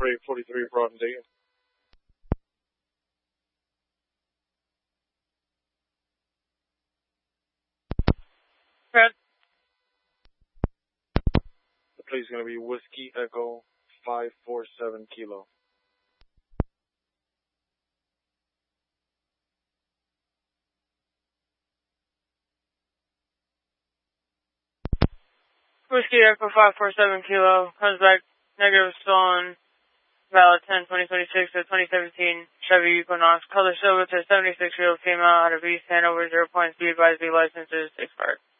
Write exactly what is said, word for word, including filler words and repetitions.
Super eight forty-three Broad and Dayton. Fred. The plate is going to be Whiskey Echo five four seven Kilo. Whiskey Echo five four seven Kilo, comes back negative stolen, valid ten twenty twenty-six to twenty seventeen Chevy Equinox, color silver to seventy-six year old female out of East Hanover, zero points, be advised, be licenses expired.